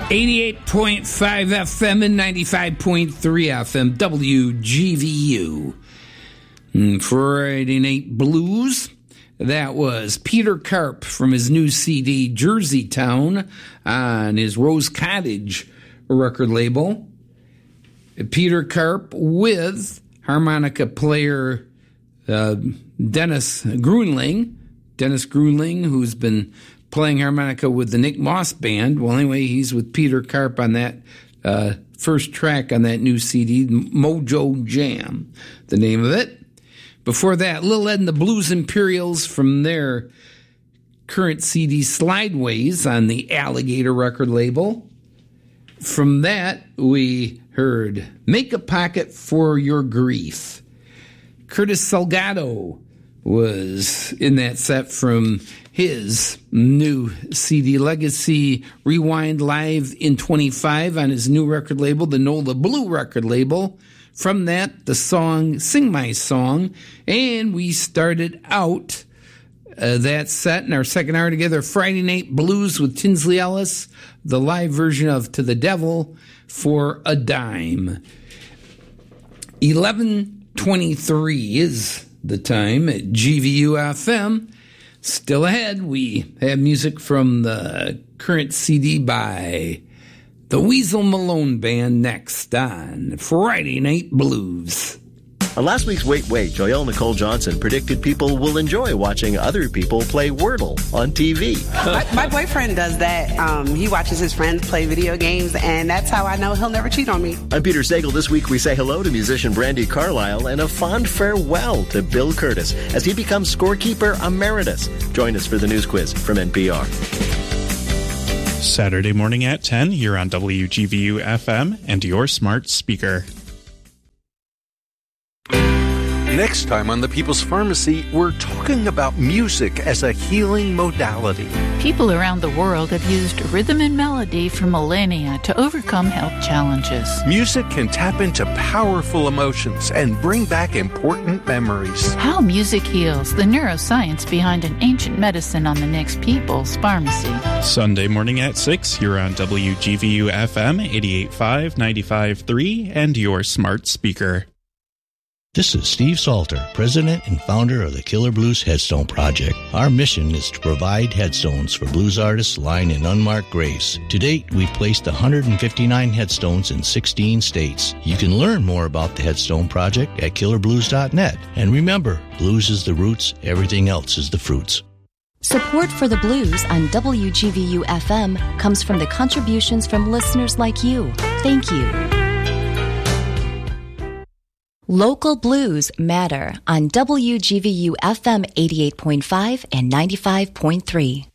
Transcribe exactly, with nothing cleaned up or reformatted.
eighty-eight point five F M and ninety-five point three F M, W G V U. And Friday Night Blues, that was Peter Karp from his new C D, Jersey Town, on his Rose Cottage record label. Peter Karp with harmonica player uh, Dennis Grunling. Dennis Grunling, who's been playing harmonica with the Nick Moss Band. Well, anyway, he's with Peter Karp on that uh, first track on that new C D, Mojo Jam, the name of it. Before that, Lil Ed and the Blues Imperials from their current C D, Slideways, on the Alligator record label. From that, we heard Make a Pocket for Your Grief. Curtis Salgado was in that set from his new C D, Legacy Rewind Live in twenty-five, on his new record label, the Nola Blue record label. From that, the song Sing My Song. And we started out uh, that set in our second hour together, Friday Night Blues with Tinsley Ellis, the live version of To the Devil for a Dime. eleven twenty-three is the time at G V U F M. Still ahead, we have music from the current C D by the Weasel Malone Band next on Friday Night Blues. On last week's Wait Wait, Joelle Nicole Johnson predicted people will enjoy watching other people play Wordle on T V. my, my boyfriend does that. Um, he watches his friends play video games, and that's how I know he'll never cheat on me. I'm Peter Sagal. This week we say hello to musician Brandi Carlile and a fond farewell to Bill Curtis as he becomes scorekeeper emeritus. Join us for the news quiz from N P R. Saturday morning at ten, you're on W G V U F M and your smart speaker. Next time on The People's Pharmacy, we're talking about music as a healing modality. People around the world have used rhythm and melody for millennia to overcome health challenges. Music can tap into powerful emotions and bring back important memories. How music heals, the neuroscience behind an ancient medicine on the next People's Pharmacy. Sunday morning at six, you're on W G V U F M eighty-eight point five, ninety-five point three and your smart speaker. This is Steve Salter, president and founder of the Killer Blues Headstone Project. Our mission is to provide headstones for blues artists lying in unmarked graves. To date, we've placed one hundred fifty-nine headstones in sixteen states. You can learn more about the Headstone Project at killer blues dot net. And remember, blues is the roots, everything else is the fruits. Support for the blues on W G V U F M comes from the contributions from listeners like you. Thank you. Local blues matter on W G V U F M eighty-eight point five and ninety-five point three.